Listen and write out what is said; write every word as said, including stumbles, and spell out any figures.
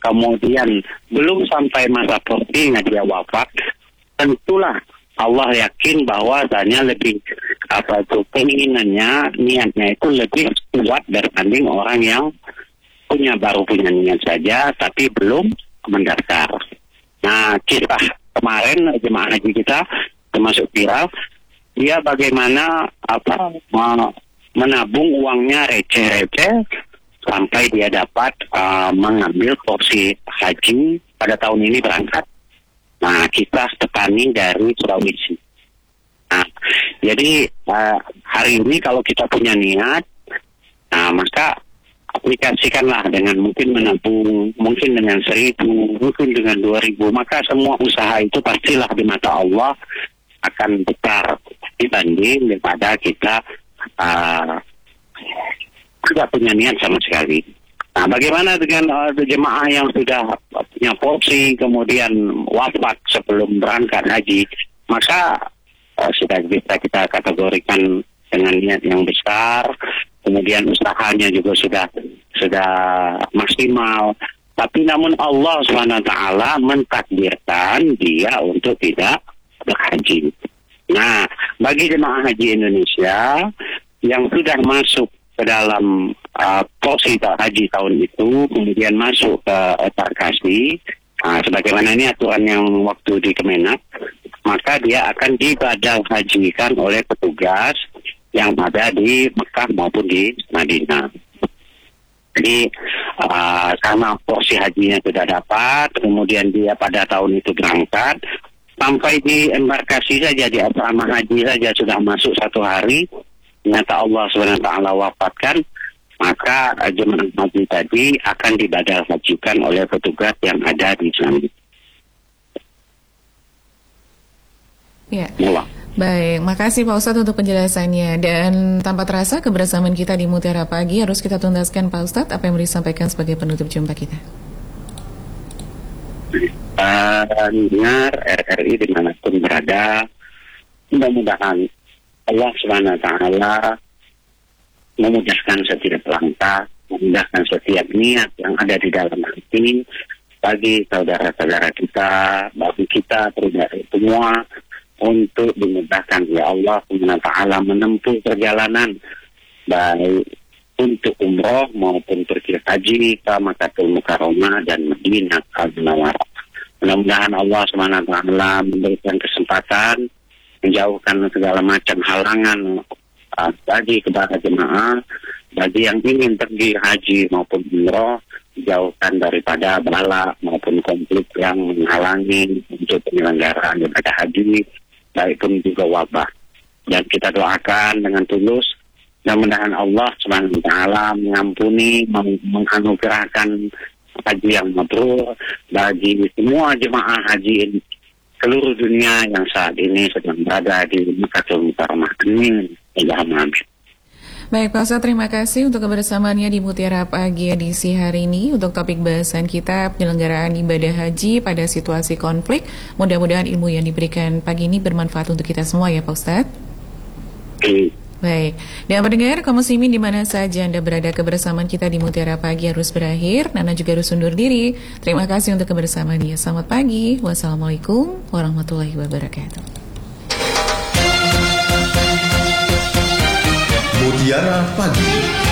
kemudian belum sampai masa porsinya dia wafat, tentulah Allah yakin bahwa tanya lebih apa itu keinginannya, niatnya itu lebih kuat berbanding orang yang punya baru punya niat saja tapi belum mendaftar. Nah, kisah kemarin jemaah haji kita termasuk viral, dia bagaimana apa menabung uangnya receh-receh sampai dia dapat uh, mengambil porsi haji pada tahun ini berangkat. Nah, kita petani dari Sulawesi. Nah, jadi uh, hari ini kalau kita punya niat, nah maka aplikasikanlah dengan mungkin menabung, mungkin dengan seribu, mungkin dengan dua ribu, maka semua usaha itu pastilah di mata Allah akan besar dibanding daripada kita uh, tidak punya niat sama sekali. Nah, bagaimana dengan uh, jemaah yang sudah punya porsi kemudian wafat sebelum berangkat haji? Maka uh, sudah bisa kita kategorikan dengan niat yang besar, kemudian usahanya juga sudah sudah maksimal. Tapi namun Allah subhanahu wa taala mentakdirkan dia untuk tidak berhaji. Nah, bagi jemaah haji Indonesia yang sudah masuk ke dalam uh, porsi haji tahun itu, kemudian masuk ke embarkasi, uh, sebagaimana ini aturan yang waktu di Kemenak, maka dia akan dibadal hajikan oleh petugas yang ada di Mekah maupun di Madinah. Jadi uh, karena porsi hajinya sudah dapat, kemudian dia pada tahun itu berangkat, sampai di embarkasi saja, di asrama haji saja sudah masuk satu hari, ternyata Allah subhanahu wa taala wafatkan, maka jemaah haji tadi akan dibadal hajikan oleh petugas yang ada di sana. Ya. Ya. Baik, makasih Pak Ustadz untuk penjelasannya. Dan tanpa terasa kebersamaan kita di Mutiara Pagi harus kita tuntaskan Pak Ustadz, apa yang mau disampaikan sebagai penutup jumpa kita? Uh, dengar R R I dimanapun berada, mudah-mudahan Allah subhanahu wa taala memudahkan setiap langkah, memudahkan setiap niat yang ada di dalam hati bagi saudara-saudara kita, bagi kita pribadi semua, untuk dimudahkan ya Allah subhanahu wa taala menempuh perjalanan baik untuk umroh maupun pergi haji ke Makkahul Mukarramah dan Madinah Al-Munawwarah. Mudah-mudahan Allah subhanahu wa taala memberikan kesempatan menjauhkan segala macam halangan uh, bagi kepada jemaah, bagi yang ingin pergi haji maupun umroh, dijauhkan daripada bala maupun konflik yang menghalangi untuk penyelenggaraan ibadah haji, baik pun juga wabah. Dan kita doakan dengan tulus, mudah-mudahan Allah subhanahu wa taala mengampuni, meng- menganugerahkan haji yang mabrur bagi semua jemaah haji seluruh dunia yang saat ini sedang berada di Makkahul Mukarramah. Amin. Amin. Baik Pak Ustadz, terima kasih untuk kebersamaannya di Mutiara Pagi edisi hari ini. Untuk topik bahasan kita penyelenggaraan ibadah haji pada situasi konflik. Mudah-mudahan ilmu yang diberikan pagi ini bermanfaat untuk kita semua ya Pak Ustadz. Amin. Baik, dan pendengar kaum muslimin di mana saja Anda berada, kebersamaan kita di Mutiara Pagi harus berakhir. Nana juga harus undur diri. Terima kasih untuk kebersamaannya. Selamat pagi. Wassalamualaikum warahmatullahi wabarakatuh. Mutiara Pagi.